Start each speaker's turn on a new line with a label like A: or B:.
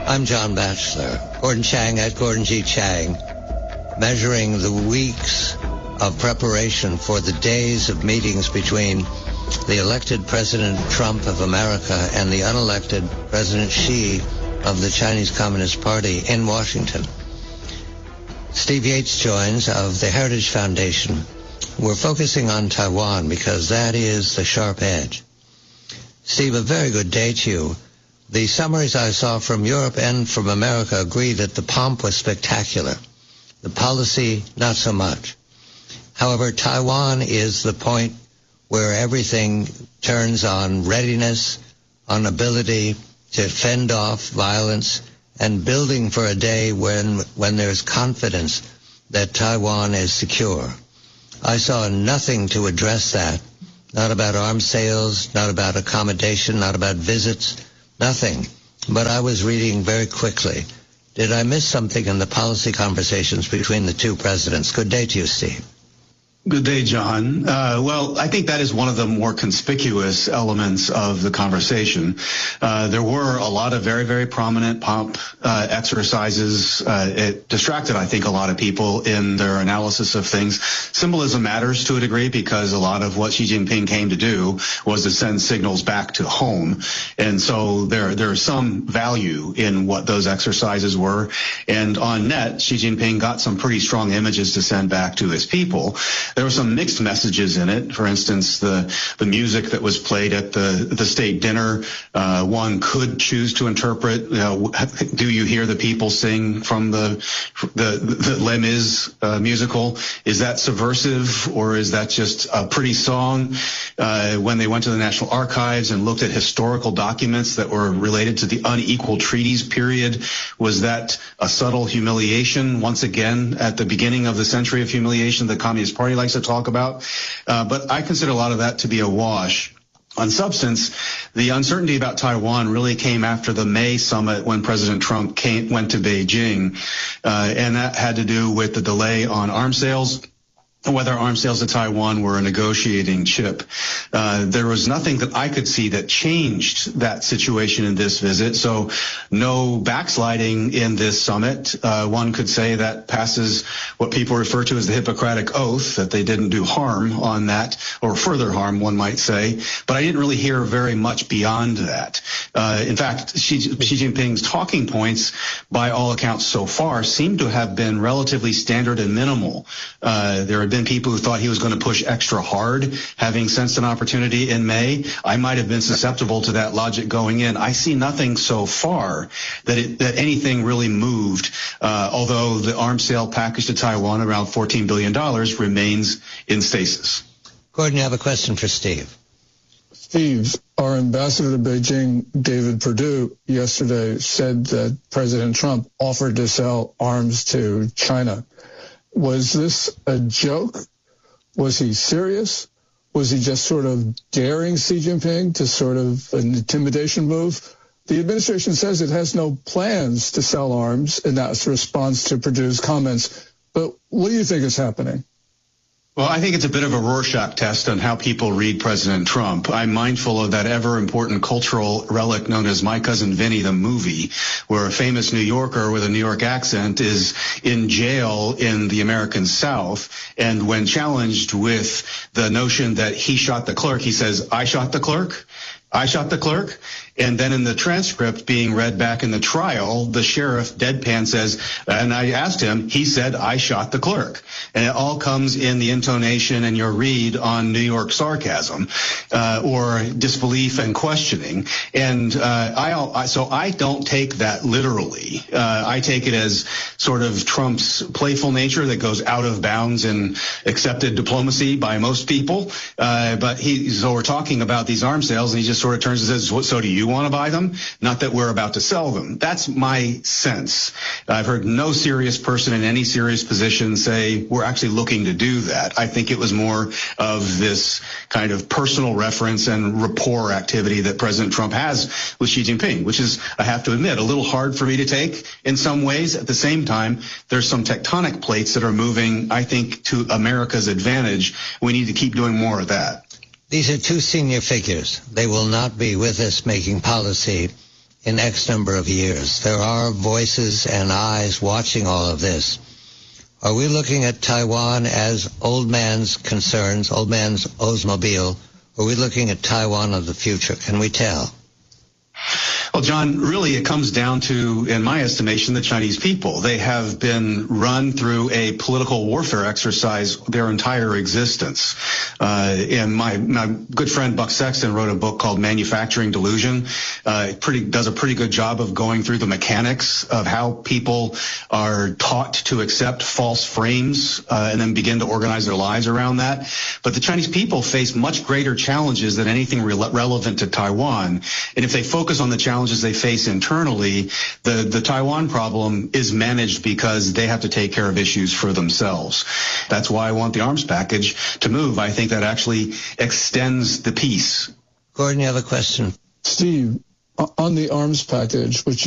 A: I'm John Batchelor. Gordon Chang at Gordon G. Chang, measuring the weeks of preparation for the days of meetings between the elected President Trump of America and the unelected President Xi of the Chinese Communist Party in Washington. Steve Yates joins of the Heritage Foundation. We're focusing on Taiwan because that is the sharp edge. Steve, a very good day to you. The summaries I saw from Europe and from America agree that the pomp was spectacular. The policy, not so much. However, Taiwan is the point where everything turns on readiness, on ability to fend off violence, and building for a day when there's confidence that Taiwan is secure. I saw nothing to address that. Not about arms sales, not about accommodation, not about visits, nothing. But I was reading very quickly. Did I miss something in the policy conversations between the two presidents? Good day to you, Steve.
B: Good day, John. Well, I think that is one of the more conspicuous elements of the conversation. There were a lot of very, very prominent pomp exercises. It distracted, I think, a lot of people in their analysis of things. Symbolism matters to a degree because a lot of what Xi Jinping came to do was to send signals back to home. And so there's some value in what those exercises were. And on net, Xi Jinping got some pretty strong images to send back to his people. There were some mixed messages in it. For instance, the music that was played at the state dinner, one could choose to interpret, do you hear the people sing from the Les Mis musical? Is that subversive, or is that just a pretty song? When they went to the National Archives and looked at historical documents that were related to the unequal treaties period, was that a subtle humiliation? Once again, at the beginning of the century of humiliation, the Communist Party likes to talk about. But I consider a lot of that to be a wash. On substance, the uncertainty about Taiwan really came after the May summit when President Trump went to Beijing, and that had to do with the delay on arms sales, whether arms sales to Taiwan were a negotiating chip. There was nothing that I could see that changed that situation in this visit. So no backsliding in this summit. One could say that passes what people refer to as the Hippocratic Oath, that they didn't do harm on that, or further harm, one might say. But I didn't really hear very much beyond that. In fact, Xi Jinping's talking points, by all accounts so far, seem to have been relatively standard and minimal. There had been people who thought he was going to push extra hard, having sensed an opportunity in May. I might have been susceptible to that logic going in. I see nothing so far that anything really moved, although the arms sale package to Taiwan, around $14 billion, remains in stasis.
A: Gordon, you have a question for Steve.
C: Steve, our ambassador to Beijing, David Perdue, yesterday said that President Trump offered to sell arms to China. Was this a joke? Was he serious? Was he just sort of daring Xi Jinping to sort of an intimidation move? The administration says it has no plans to sell arms, and that's a response to Perdue's comments. But what do you think is happening?
B: Well, I think it's a bit of a Rorschach test on how people read President Trump. I'm mindful of that ever-important cultural relic known as My Cousin Vinny, the movie, where a famous New Yorker with a New York accent is in jail in the American South. And when challenged with the notion that he shot the clerk, he says, I shot the clerk. I shot the clerk. And then in the transcript being read back in the trial, the sheriff deadpan says, and I asked him, he said, I shot the clerk. And it all comes in the intonation and your read on New York sarcasm, or disbelief and questioning. And so I don't take that literally. I take it as sort of Trump's playful nature that goes out of bounds in accepted diplomacy by most people. So we're talking about these arms sales, and he just sort of turns and says, so do you want to buy them? Not that we're about to sell them. That's my sense. I've heard no serious person in any serious position say we're actually looking to do that. I think it was more of this kind of personal reference and rapport activity that President Trump has with Xi Jinping, which is, I have to admit, a little hard for me to take in some ways. At the same time, there's some tectonic plates that are moving, I think, to America's advantage. We need to keep doing more of that.
A: These are two senior figures. They will not be with us making policy in X number of years. There are voices and eyes watching all of this. Are we looking at Taiwan as old man's concerns, old man's Oldsmobile? Or are we looking at Taiwan of the future? Can we tell?
B: Well, John, really it comes down to, in my estimation, the Chinese people. They have been run through a political warfare exercise their entire existence. And my good friend Buck Sexton wrote a book called Manufacturing Delusion. Does a pretty good job of going through the mechanics of how people are taught to accept false frames and then begin to organize their lives around that. But the Chinese people face much greater challenges than anything relevant to Taiwan. And if they focus on the challenges they face internally, the Taiwan problem is managed because they have to take care of issues for themselves. That's why I want the arms package to move. I think that actually extends the peace.
A: Gordon, you have a question?
C: Steve, on the arms package, which